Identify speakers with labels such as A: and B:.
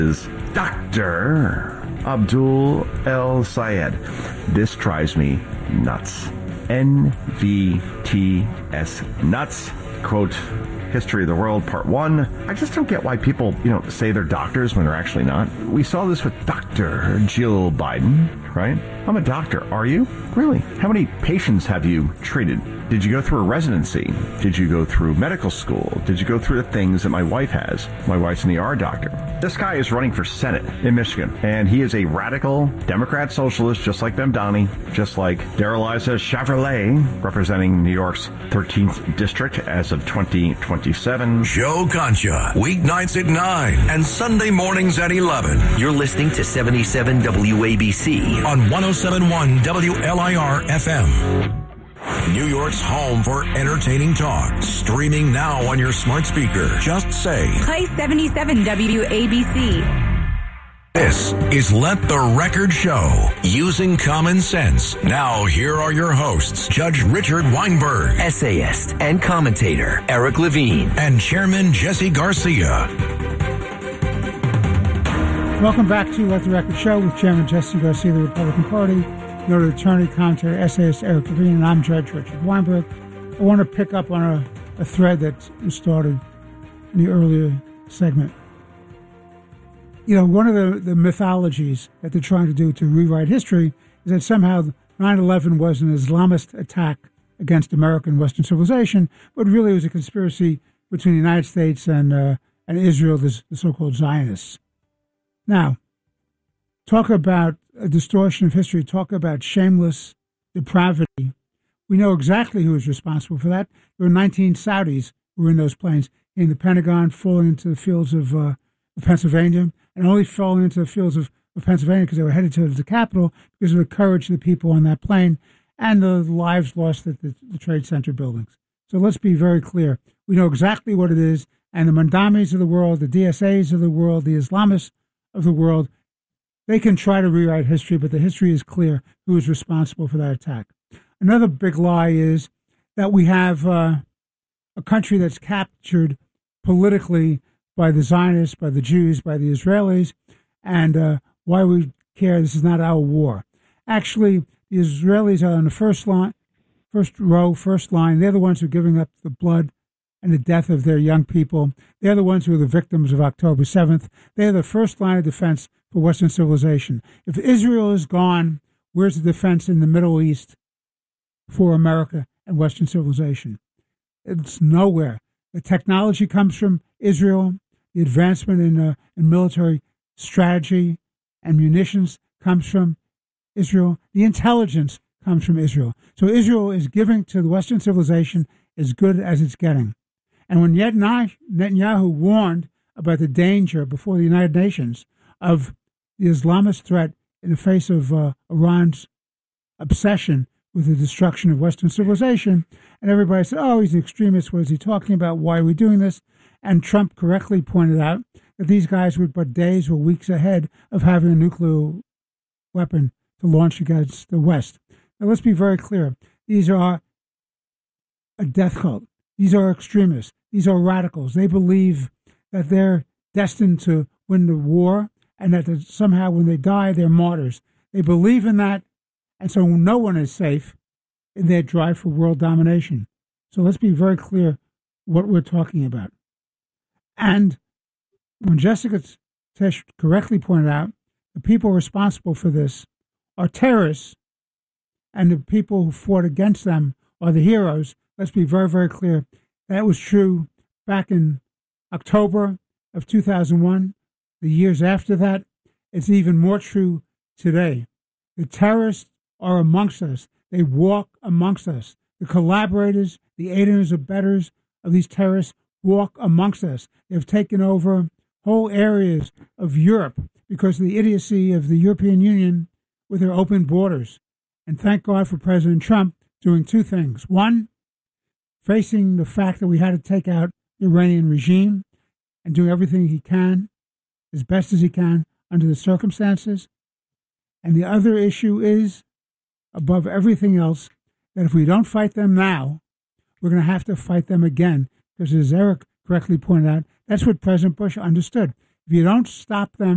A: is Dr. Abdul El Sayed. This drives me nuts. NVTS nuts. Quote, History of the World, Part 1. I just don't get why people, say they're doctors when they're actually not. We saw this with Dr. Jill Biden, right? I'm a doctor. Are you? Really? How many patients have you treated? Did you go through a residency? Did you go through medical school? Did you go through the things that my wife has? My wife's an ER doctor. This guy is running for Senate in Michigan, and he is a radical Democrat socialist, just like Mamdani, just like Darrell-Issa Chevrolet, representing New York's 13th district as of 2027.
B: Joe Concha, weeknights at 9 and Sunday mornings at 11.
C: You're listening to 77 WABC
B: on 107.1 WLIR FM. New York's home for entertaining talk. Streaming now on your smart speaker. Just say,
D: play 77 WABC.
B: This is Let the Record Show, using common sense. Now, here are your hosts, Judge Richard Weinberg,
C: essayist and commentator Eric Levine,
B: and Chairman Jesse Garcia.
E: Welcome back to Let the Record Show with Chairman Jesse Garcia of the Republican Party, noted attorney, commentator, essayist Eric Levine, and I'm Judge Richard Weinberg. I want to pick up on a thread that was started in the earlier segment. One of the mythologies that they're trying to do to rewrite history is that somehow 9/11 was an Islamist attack against American Western civilization, but really it was a conspiracy between the United States and Israel, the so-called Zionists. Now, talk about a distortion of history, talk about shameless depravity. We know exactly who was responsible for that. There were 19 Saudis who were in those planes in the Pentagon, falling into the fields of Pennsylvania, and only falling into the fields of Pennsylvania because they were headed to the Capitol because of the courage of the people on that plane and the lives lost at the Trade Center buildings. So let's be very clear. We know exactly what it is, and the Mandamis of the world, the DSAs of the world, the Islamists of the world, they can try to rewrite history, but the history is clear who is responsible for that attack. Another big lie is that we have a country that's captured politically by the Zionists, by the Jews, by the Israelis, and why we care. This is not our war. Actually, the Israelis are on the first line. They're the ones who are giving up the blood and the death of their young people. They're the ones who are the victims of October 7th. They're the first line of defense for Western civilization. If Israel is gone, where's the defense in the Middle East for America and Western civilization? It's nowhere. The technology comes from Israel. The advancement in military strategy and munitions comes from Israel. The intelligence comes from Israel. So Israel is giving to the Western civilization as good as it's getting. And when Netanyahu warned about the danger before the United Nations of the Islamist threat in the face of Iran's obsession with the destruction of Western civilization, and everybody said, oh, he's an extremist. What is he talking about? Why are we doing this? And Trump correctly pointed out that these guys were but days or weeks ahead of having a nuclear weapon to launch against the West. Now, let's be very clear. These are a death cult. These are extremists. These are radicals. They believe that they're destined to win the war and that somehow when they die, they're martyrs. They believe in that, and so no one is safe in their drive for world domination. So let's be very clear what we're talking about. And when Jessica Tisch correctly pointed out, the people responsible for this are terrorists, and the people who fought against them are the heroes. Let's be very, very clear. That was true back in October of 2001. The years after that, it's even more true today. The terrorists are amongst us. They walk amongst us. The collaborators, the aiders and abettors of these terrorists walk amongst us. They've taken over whole areas of Europe because of the idiocy of the European Union with their open borders. And thank God for President Trump doing two things. One, facing the fact that we had to take out the Iranian regime and doing everything he can, as best as he can, under the circumstances. And the other issue is, above everything else, that if we don't fight them now, we're going to have to fight them again. Because as Eric correctly pointed out, that's what President Bush understood. If you don't stop them